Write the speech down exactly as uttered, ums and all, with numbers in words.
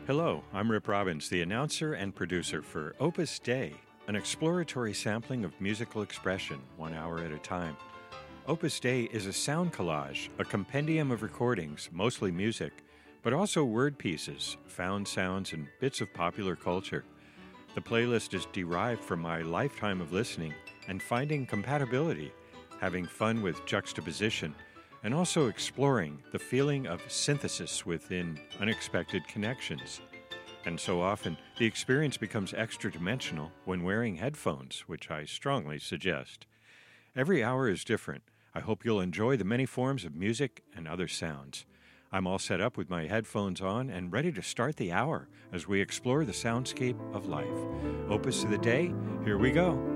Hello, I'm Rip Robbins, the announcer and producer for Opus Day, an exploratory sampling of musical expression, one hour at a time. Opus Day is a sound collage, a compendium of recordings, mostly music, but also word pieces, found sounds, and bits of popular culture. The playlist is derived from my lifetime of listening and finding compatibility, having fun with juxtaposition, and also exploring the feeling of synthesis within unexpected connections. And so often, the experience becomes extra-dimensional when wearing headphones, which I strongly suggest. Every hour is different. I hope you'll enjoy the many forms of music and other sounds. I'm all set up with my headphones on and ready to start the hour as we explore the soundscape of life. Opus of the Day, here we go.